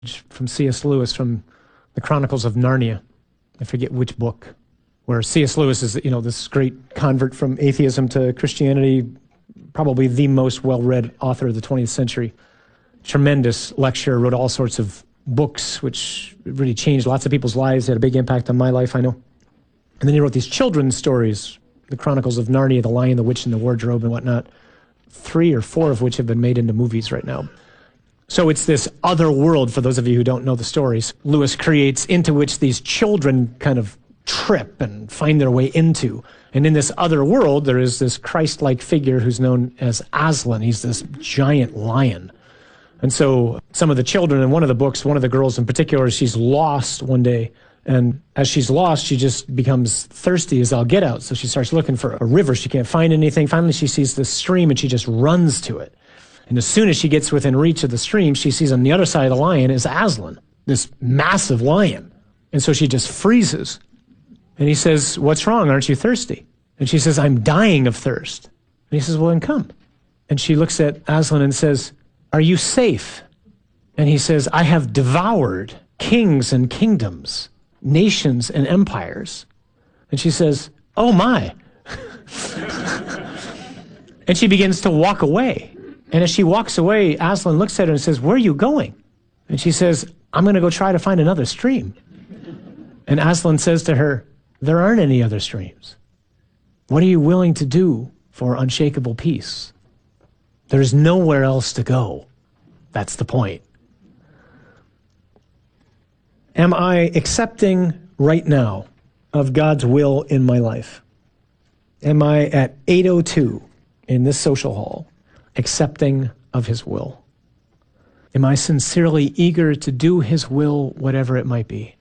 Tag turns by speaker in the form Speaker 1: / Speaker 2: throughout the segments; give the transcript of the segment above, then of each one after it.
Speaker 1: from C.S. Lewis from the Chronicles of Narnia. I forget which book, where C.S. Lewis is, this great convert from atheism to Christianity, probably the most well-read author of the 20th century. Tremendous lecturer, wrote all sorts of books, which really changed lots of people's lives, had a big impact on my life, I know. And then he wrote these children's stories, the Chronicles of Narnia, The Lion, the Witch, and the Wardrobe, and whatnot, 3 or 4 of which have been made into movies right now. So it's this other world, for those of you who don't know the stories, Lewis creates, into which these children kind of trip and find their way into. And in this other world, there is this Christ-like figure who's known as Aslan. He's this giant lion. And so some of the children in one of the books, one of the girls in particular, she's lost one day. And as she's lost, she just becomes thirsty as all get out. So she starts looking for a river. She can't find anything. Finally, she sees this stream and she just runs to it. And as soon as she gets within reach of the stream, she sees on the other side of the lion is Aslan, this massive lion. And so she just freezes. And he says, "What's wrong? Aren't you thirsty?" And she says, "I'm dying of thirst." And he says, "Well, then come." And she looks at Aslan and says, "Are you safe?" And he says, "I have devoured kings and kingdoms, nations and empires." And she says, "Oh my." And she begins to walk away. And as she walks away, Aslan looks at her and says, "Where are you going?" And she says, "I'm going to go try to find another stream." And Aslan says to her, "There aren't any other streams. What are you willing to do for unshakable peace? There's nowhere else to go." That's the point. Am I accepting right now of God's will in my life? Am I at 8:02 in this social hall accepting of his will? Am I sincerely eager to do his will, whatever it might be?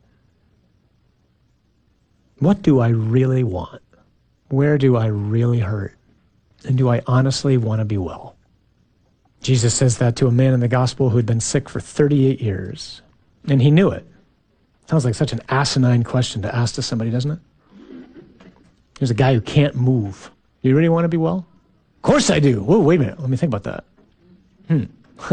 Speaker 1: What do I really want? Where do I really hurt? And do I honestly want to be well? Jesus says that to a man in the gospel who had been sick for 38 years, and he knew it. Sounds like such an asinine question to ask to somebody, doesn't it? There's a guy who can't move. Do you really want to be well? Of course I do. Whoa, wait a minute. Let me think about that.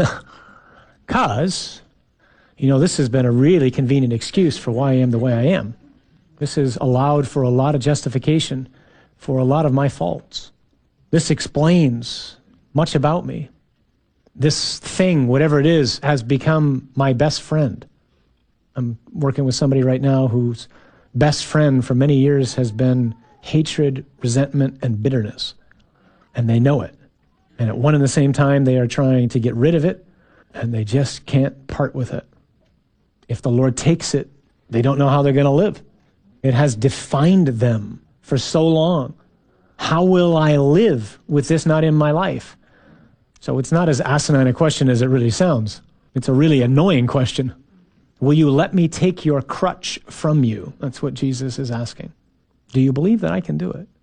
Speaker 1: Because, this has been a really convenient excuse for why I am the way I am. This has allowed for a lot of justification for a lot of my faults. This explains much about me. This thing, whatever it is, has become my best friend. I'm working with somebody right now whose best friend for many years has been hatred, resentment, and bitterness. And they know it. And at one and the same time, they are trying to get rid of it, and they just can't part with it. If the Lord takes it, they don't know how they're going to live. It has defined them for so long. How will I live with this not in my life? So it's not as asinine a question as it really sounds. It's a really annoying question. Will you let me take your crutch from you? That's what Jesus is asking. Do you believe that I can do it?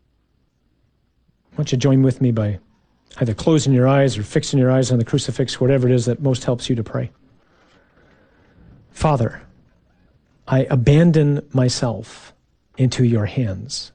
Speaker 1: Why don't you join with me by either closing your eyes or fixing your eyes on the crucifix, whatever it is that most helps you to pray. Father, I abandon myself into your hands.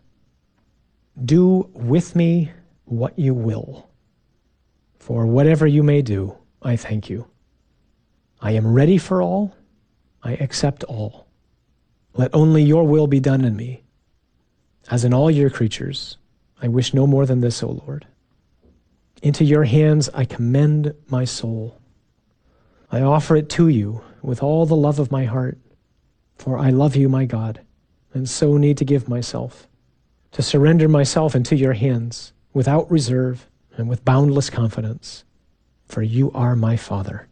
Speaker 1: Do with me what you will. For whatever you may do, I thank you. I am ready for all. I accept all. Let only your will be done in me. As in all your creatures, I wish no more than this, O Lord. Into your hands I commend my soul. I offer it to you with all the love of my heart, for I love you, my God, and so need to give myself, to surrender myself into your hands without reserve and with boundless confidence, for you are my Father.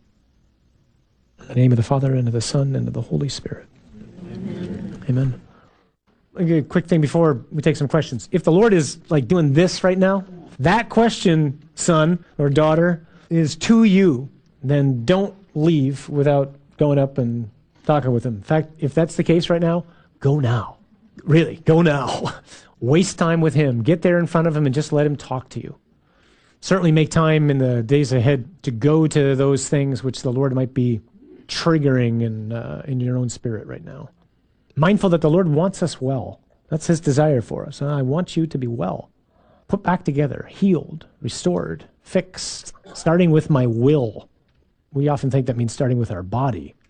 Speaker 1: In the name of the Father, and of the Son, and of the Holy Spirit. Amen. Amen. A quick thing before we take some questions. If the Lord is like doing this right now, that question, son or daughter, is to you, then don't leave without going up and talking with him. In fact, if that's the case right now, go now. Really, go now. Waste time with him. Get there in front of him and just let him talk to you. Certainly make time in the days ahead to go to those things which the Lord might be triggering in your own spirit right now. Mindful that the Lord wants us well. That's his desire for us. And I want you to be well, put back together, healed, restored, fixed, starting with my will. We often think that means starting with our body.